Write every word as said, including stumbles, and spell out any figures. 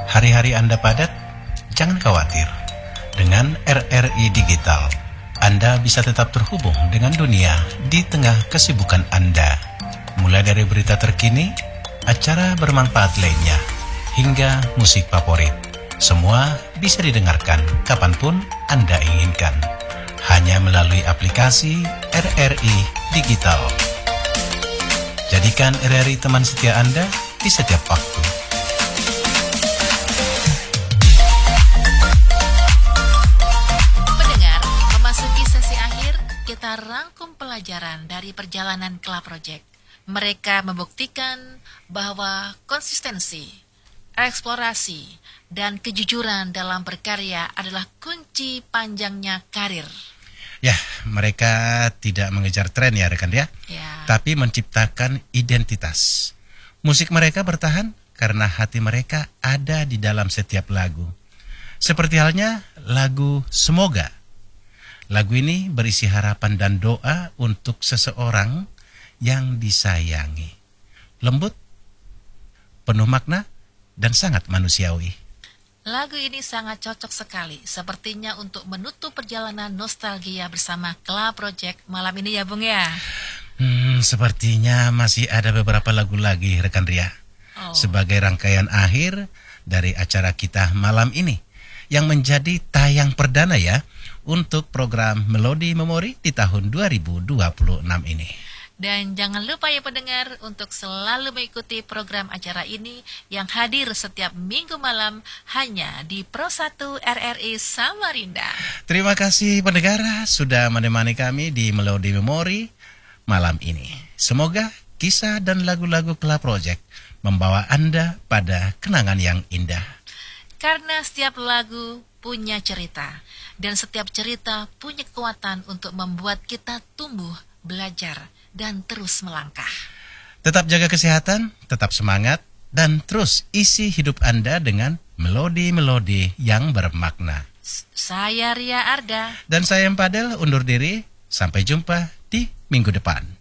Hari-hari Anda padat? Jangan khawatir. Dengan R R I Digital, Anda bisa tetap terhubung dengan dunia di tengah kesibukan Anda. Mulai dari berita terkini, acara bermanfaat lainnya, hingga musik favorit. Semua bisa didengarkan kapanpun Anda inginkan. Hanya melalui aplikasi R R I Digital. Jadikan R R I teman setia Anda di setiap waktu. Pendengar, memasuki sesi akhir, kita rangkum pelajaran dari perjalanan Club Project. Mereka membuktikan bahwa konsistensi, eksplorasi, dan kejujuran dalam berkarya adalah kunci panjangnya karir. Ya, mereka tidak mengejar tren ya rekan ya, Ya. tapi menciptakan identitas. Musik mereka bertahan karena hati mereka ada di dalam setiap lagu. Seperti halnya lagu Semoga. Lagu ini berisi harapan dan doa untuk seseorang yang disayangi. Lembut, penuh makna, dan sangat manusiawi. Lagu ini sangat cocok sekali, sepertinya untuk menutup perjalanan nostalgia bersama Club Project malam ini ya Bung ya. Hmm, sepertinya masih ada beberapa lagu lagi rekan Ria. Oh. Sebagai rangkaian akhir dari acara kita malam ini, yang menjadi tayang perdana ya untuk program Melodi Memori di tahun dua ribu dua puluh enam ini. Dan jangan lupa ya pendengar untuk selalu mengikuti program acara ini yang hadir setiap minggu malam hanya di Pro satu R R I Samarinda. Terima kasih pendengar sudah menemani kami di Melodi Memori malam ini. Semoga kisah dan lagu-lagu Club Project membawa Anda pada kenangan yang indah. Karena setiap lagu punya cerita dan setiap cerita punya kekuatan untuk membuat kita tumbuh, belajar, dan terus melangkah. Tetap jaga kesehatan, tetap semangat, dan terus isi hidup Anda dengan melodi-melodi yang bermakna. S- Saya Ria Arda. Dan saya Empadel undur diri, sampai jumpa di minggu depan.